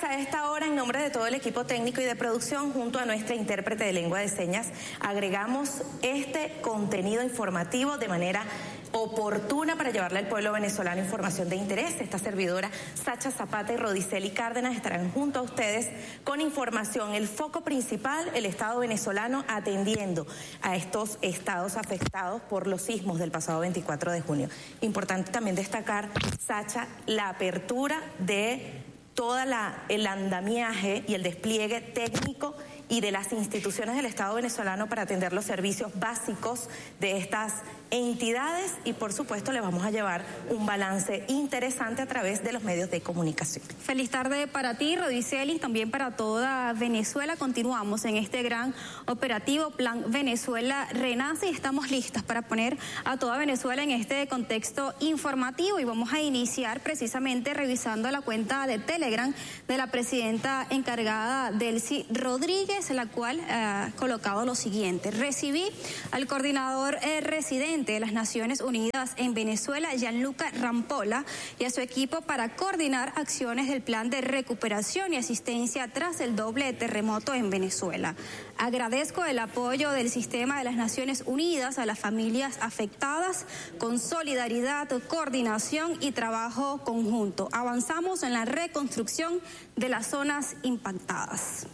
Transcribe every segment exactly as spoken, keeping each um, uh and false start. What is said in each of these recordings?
tardes. A esta hora, en nombre de todo el equipo técnico y de producción, junto a nuestra intérprete de lengua de señas, agregamos este contenido informativo de manera oportuna para llevarle al pueblo venezolano información de interés. Esta servidora, Sacha Zapata y Rodiceli Cárdenas, estarán junto a ustedes con información. El foco principal, el Estado venezolano atendiendo a estos estados afectados por los sismos del pasado veinticuatro de junio. Importante también destacar, Sacha, la apertura de toda la el andamiaje y el despliegue técnico y de las instituciones del Estado venezolano para atender los servicios básicos de estas entidades, y por supuesto le vamos a llevar un balance interesante a través de los medios de comunicación. Feliz tarde para ti, Rodiceli, también para toda Venezuela. Continuamos en este gran operativo Plan Venezuela Renace y estamos listas para poner a toda Venezuela en este contexto informativo, y vamos a iniciar precisamente revisando la cuenta de Telegram de la presidenta encargada, Delcy Rodríguez, la cual eh, ha colocado lo siguiente: recibí al coordinador eh, residente de las Naciones Unidas en Venezuela, Gianluca Rampolla, y a su equipo para coordinar acciones del plan de recuperación y asistencia tras el doble terremoto en Venezuela. Agradezco el apoyo del sistema de las Naciones Unidas a las familias afectadas con solidaridad, coordinación y trabajo conjunto. Avanzamos en la reconstrucción de las zonas impactadas.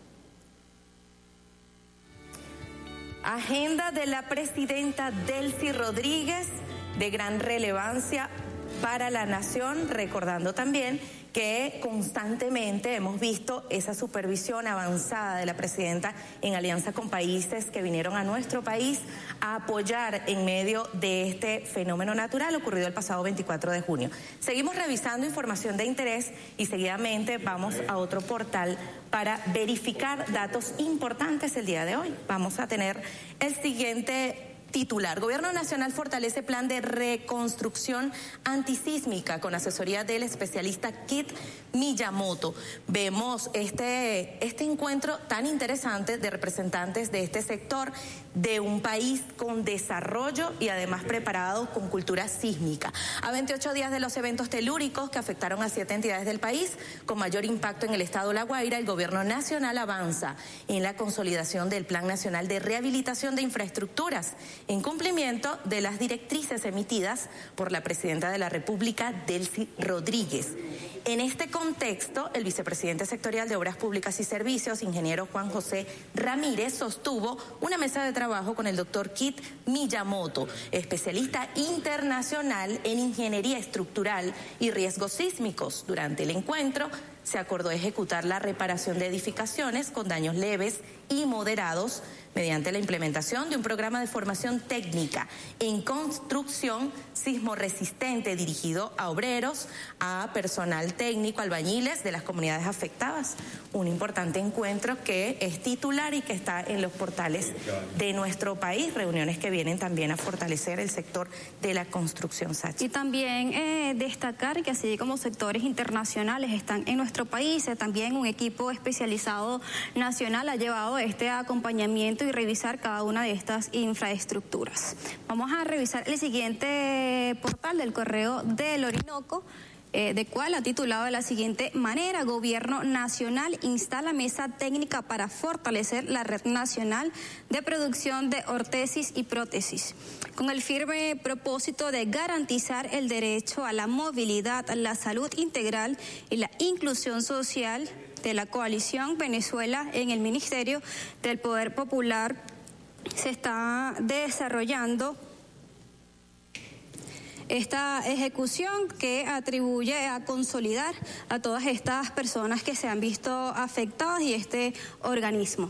Agenda de la presidenta Delcy Rodríguez de gran relevancia para la nación, recordando también que constantemente hemos visto esa supervisión avanzada de la presidenta en alianza con países que vinieron a nuestro país a apoyar en medio de este fenómeno natural ocurrido el pasado veinticuatro de junio. Seguimos revisando información de interés y seguidamente vamos a otro portal para verificar datos importantes el día de hoy. Vamos a tener el siguiente titular: Gobierno Nacional fortalece plan de reconstrucción antisísmica con asesoría del especialista Kit Miyamoto. Vemos este, este encuentro tan interesante de representantes de este sector de un país con desarrollo y además preparado con cultura sísmica. A veintiocho días de los eventos telúricos que afectaron a siete entidades del país con mayor impacto en el estado La Guaira, el Gobierno Nacional avanza en la consolidación del Plan Nacional de Rehabilitación de Infraestructuras, en cumplimiento de las directrices emitidas por la presidenta de la República, Delcy Rodríguez. En este contexto, el vicepresidente sectorial de Obras Públicas y Servicios, ingeniero Juan José Ramírez, sostuvo una mesa de trabajo con el doctor Kit Miyamoto, especialista internacional en ingeniería estructural y riesgos sísmicos. Durante el encuentro se acordó ejecutar la reparación de edificaciones con daños leves y moderados mediante la implementación de un programa de formación técnica en construcción sismoresistente dirigido a obreros, a personal técnico, albañiles de las comunidades afectadas. Un importante encuentro que es titular y que está en los portales de nuestro país, reuniones que vienen también a fortalecer el sector de la construcción, Sachi. Y también eh, destacar que así como sectores internacionales están en nuestro país, eh, también un equipo especializado nacional ha llevado este acompañamiento y revisar cada una de estas infraestructuras. Vamos a revisar el siguiente portal del Correo del Orinoco, eh, de cual ha titulado de la siguiente manera: Gobierno Nacional instala mesa técnica para fortalecer la red nacional de producción de órtesis y prótesis, con el firme propósito de garantizar el derecho a la movilidad, la salud integral y la inclusión social de la coalición Venezuela. En el Ministerio del Poder Popular se está desarrollando esta ejecución que atribuye a consolidar a todas estas personas que se han visto afectadas y este organismo.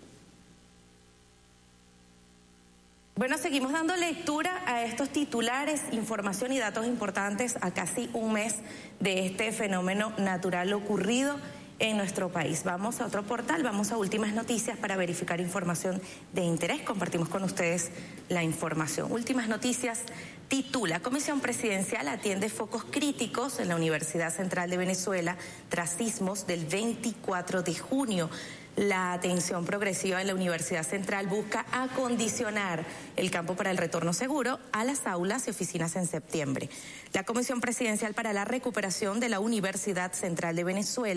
Bueno, seguimos dando lectura a estos titulares, información y datos importantes a casi un mes de este fenómeno natural ocurrido en nuestro país. Vamos a otro portal, vamos a Últimas Noticias para verificar información de interés. Compartimos con ustedes la información. Últimas Noticias titula: Comisión Presidencial atiende focos críticos en la Universidad Central de Venezuela tras sismos del veinticuatro de junio. La atención progresiva en la Universidad Central busca acondicionar el campo para el retorno seguro a las aulas y oficinas en septiembre. La Comisión Presidencial para la Recuperación de la Universidad Central de Venezuela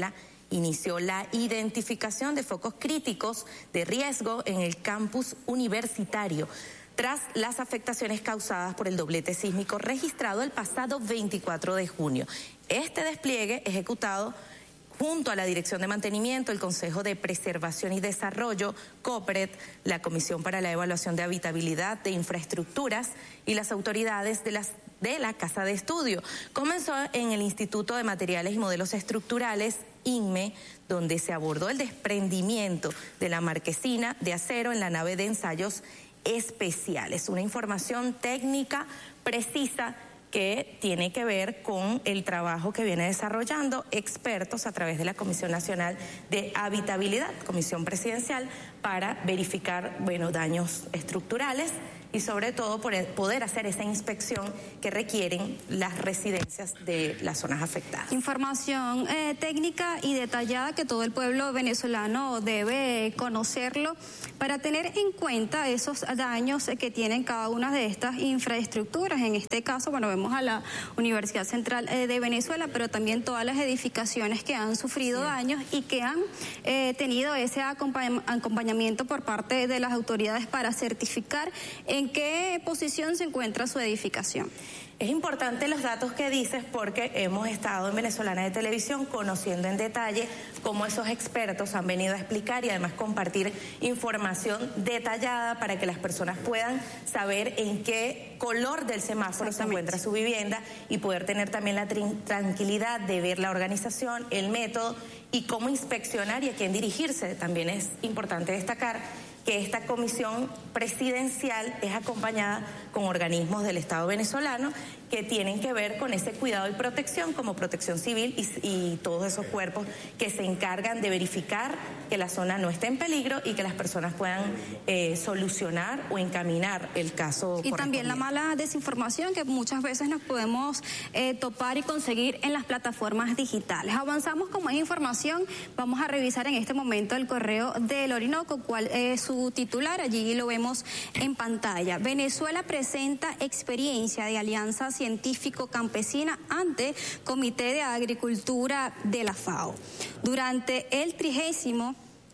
inició la identificación de focos críticos de riesgo en el campus universitario tras las afectaciones causadas por el doblete sísmico registrado el pasado veinticuatro de junio. Este despliegue ejecutado junto a la Dirección de Mantenimiento, el Consejo de Preservación y Desarrollo, COPRED, la Comisión para la Evaluación de Habitabilidad de Infraestructuras y las autoridades de, las, de la Casa de Estudio. Comenzó en el Instituto de Materiales y Modelos Estructurales, INME, donde se abordó el desprendimiento de la marquesina de acero en la nave de ensayos especiales. Una información técnica precisa que tiene que ver con el trabajo que viene desarrollando expertos a través de la Comisión Nacional de Habitabilidad, Comisión Presidencial, para verificar, bueno, daños estructurales y sobre todo poder hacer esa inspección que requieren las residencias de las zonas afectadas. Información eh, técnica y detallada que todo el pueblo venezolano debe conocerlo para tener en cuenta esos daños que tienen cada una de estas infraestructuras. En este caso, bueno, vemos a la Universidad Central eh, de Venezuela, pero también todas las edificaciones que han sufrido sí. daños y que han eh, tenido ese acompañ acompañamiento por parte de las autoridades para certificar en qué posición se encuentra su edificación. Es importante los datos que dices porque hemos estado en Venezolana de Televisión conociendo en detalle cómo esos expertos han venido a explicar y además compartir información detallada para que las personas puedan saber en qué color del semáforo se encuentra su vivienda y poder tener también la tranquilidad de ver la organización, el método y cómo inspeccionar y a quién dirigirse. También es importante destacar que esta comisión presidencial es acompañada con organismos del Estado venezolano que tienen que ver con ese cuidado y protección, como Protección Civil y, y todos esos cuerpos que se encargan de verificar que la zona no esté en peligro y que las personas puedan eh, solucionar o encaminar el caso. Y también la mala desinformación que muchas veces nos podemos eh, topar y conseguir en las plataformas digitales. Avanzamos con más información. Vamos a revisar en este momento el correo del Orinoco, cuál es su titular. Allí lo vemos en pantalla. Venezuela presenta experiencia de alianza científico-campesina ante Comité de Agricultura de la FAO. Durante el trigésimo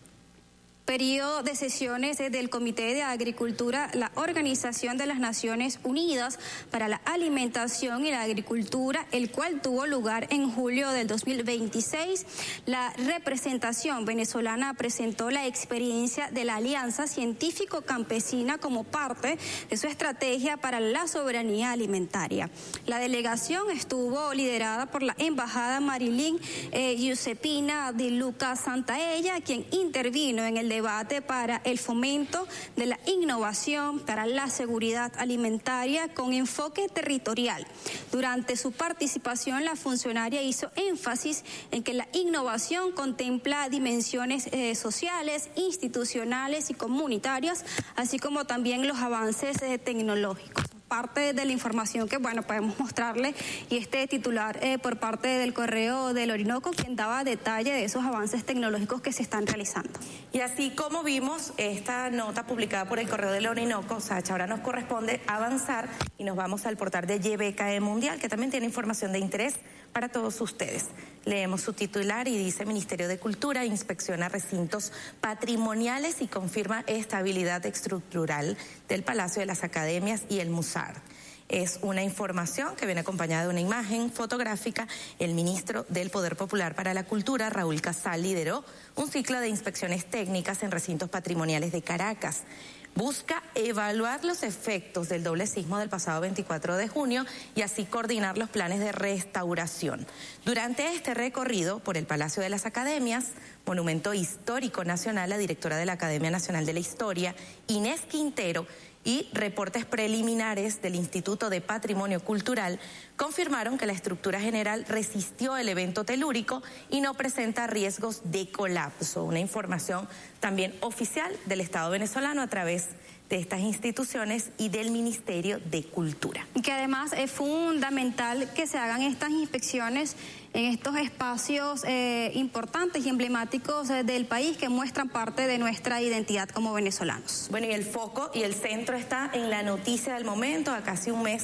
periodo de sesiones del Comité de Agricultura, la Organización de las Naciones Unidas para la Alimentación y la Agricultura, el cual tuvo lugar en julio del dos mil veintiséis, la representación venezolana presentó la experiencia de la Alianza Científico-Campesina como parte de su estrategia para la soberanía alimentaria. La delegación estuvo liderada por la embajada Marilyn eh, Giuseppina Di Luca Santaella, quien intervino en el debate para el fomento de la innovación para la seguridad alimentaria con enfoque territorial. Durante su participación, la funcionaria hizo énfasis en que la innovación contempla dimensiones eh, sociales, institucionales y comunitarias, así como también los avances eh, tecnológicos. Parte de la información que, bueno, podemos mostrarle y este titular eh, por parte del Correo del Orinoco, quien daba detalle de esos avances tecnológicos que se están realizando. Y así como vimos esta nota publicada por el Correo del Orinoco, Sacha, ahora nos corresponde avanzar y nos vamos al portal de Y B K E Mundial, que también tiene información de interés para todos ustedes. Leemos su titular y dice: Ministerio de Cultura inspecciona recintos patrimoniales y confirma estabilidad estructural del Palacio de las Academias y el MUSAR. Es una información que viene acompañada de una imagen fotográfica. El ministro del Poder Popular para la Cultura, Raúl Casal, lideró un ciclo de inspecciones técnicas en recintos patrimoniales de Caracas. Busca evaluar los efectos del doble sismo del pasado veinticuatro de junio y así coordinar los planes de restauración. Durante este recorrido por el Palacio de las Academias, Monumento Histórico Nacional, la directora de la Academia Nacional de la Historia, Inés Quintero, y reportes preliminares del Instituto de Patrimonio Cultural confirmaron que la estructura general resistió el evento telúrico y no presenta riesgos de colapso. Una información también oficial del Estado venezolano a través de estas instituciones y del Ministerio de Cultura. Y que además es fundamental que se hagan estas inspecciones en estos espacios eh, importantes y emblemáticos eh, del país que muestran parte de nuestra identidad como venezolanos. Bueno, y el foco y el centro está en la noticia del momento, a casi un mes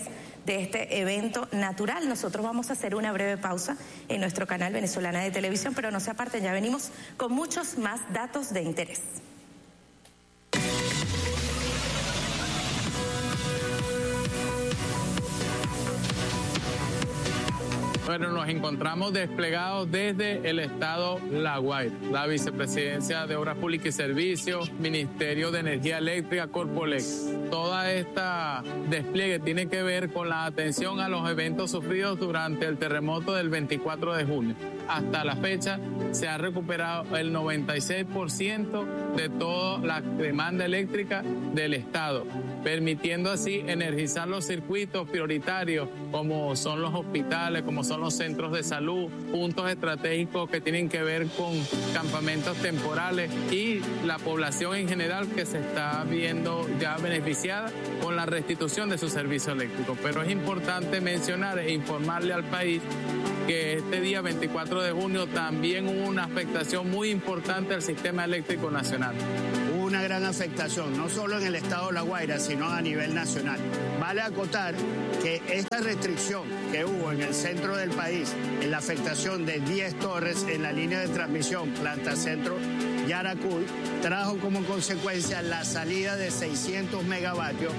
de este evento natural. Nosotros vamos a hacer una breve pausa en nuestro canal Venezolana de Televisión, pero no se aparten, ya venimos con muchos más datos de interés. Bueno, nos encontramos desplegados desde el estado La Guaira, la Vicepresidencia de Obras Públicas y Servicios, Ministerio de Energía Eléctrica, Corpolex. Toda esta despliegue tiene que ver con la atención a los eventos sufridos durante el terremoto del veinticuatro de junio. Hasta la fecha se ha recuperado el noventa y seis por ciento de toda la demanda eléctrica del estado, permitiendo así energizar los circuitos prioritarios como son los hospitales, como son los centros de salud, puntos estratégicos que tienen que ver con campamentos temporales y la población en general que se está viendo ya beneficiada con la restitución de su servicio eléctrico. Pero es importante mencionar e informarle al país que este día veinticuatro de junio también hubo una afectación muy importante al sistema eléctrico nacional. Hubo una gran afectación, no solo en el estado de La Guaira, sino a nivel nacional. Vale acotar que esta restricción que hubo en el centro del país, en la afectación de diez torres en la línea de transmisión Planta Centro Yaracuy, trajo como consecuencia la salida de seiscientos megavatios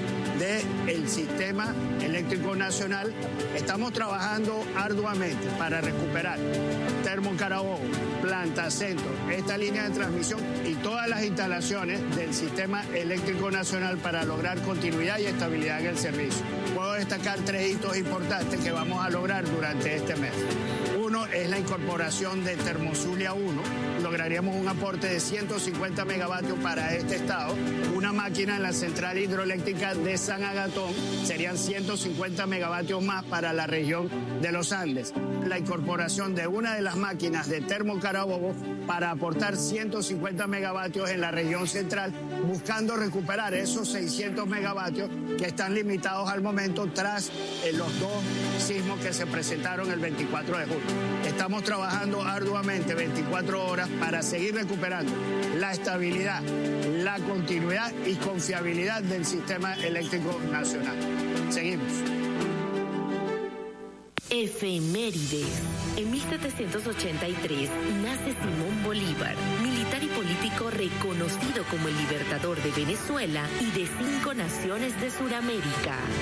del sistema eléctrico nacional. Estamos trabajando arduamente para recuperar Termo Carabobo, Planta Centro, esta línea de transmisión y todas las instalaciones del sistema eléctrico nacional para lograr continuidad y estabilidad en el servicio. Puedo destacar tres hitos importantes que vamos a lograr durante este mes. Uno es la incorporación de Termozulia uno. Lograríamos un aporte de ciento cincuenta megavatios para este estado. Una máquina en la central hidroeléctrica de San Agatón serían ciento cincuenta megavatios más para la región de los Andes. La incorporación de una de las máquinas de Termo Carabobo para aportar ciento cincuenta megavatios en la región central, buscando recuperar esos seiscientos megavatios que están limitados al momento tras eh, los dos sismos que se presentaron el veinticuatro de junio. Estamos trabajando arduamente veinticuatro horas para seguir recuperando la estabilidad, la continuidad y confiabilidad del sistema eléctrico nacional. Seguimos. Efemérides. En mil setecientos ochenta y tres nace Simón Bolívar, militar y político reconocido como el libertador de Venezuela y de cinco naciones de Sudamérica.